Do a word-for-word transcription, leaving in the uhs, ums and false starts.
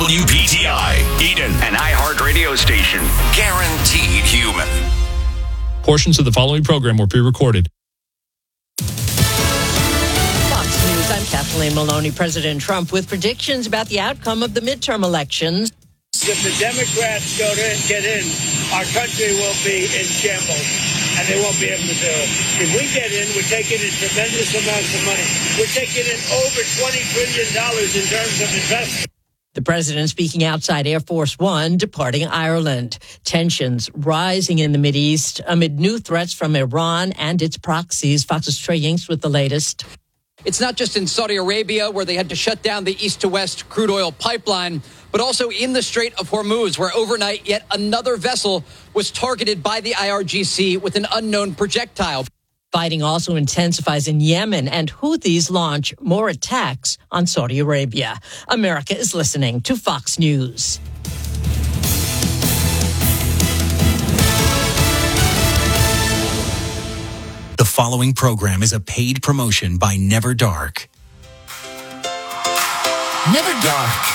W P T I, Eden, an iHeart radio station. Guaranteed human. Portions of the following program were pre-recorded. Fox News, I'm Kathleen Maloney. President Trump with predictions about the outcome of the midterm elections. If the Democrats go to get in, our country will be in shambles, and they won't be able to do it. If we get in, we're taking in tremendous amounts of money. We're taking in over twenty trillion dollars in terms of investment. The president speaking outside Air Force One, departing Ireland. Tensions rising in the Mideast amid new threats from Iran and its proxies. Fox's Trey Yingst with the latest. It's not just in Saudi Arabia, where they had to shut down the east to west crude oil pipeline, but also in the Strait of Hormuz, where overnight yet another vessel was targeted by the I R G C with an unknown projectile. Fighting also intensifies in Yemen, and Houthis launch more attacks on Saudi Arabia. America is listening to Fox News. The following program is a paid promotion by Never Dark. Never Dark.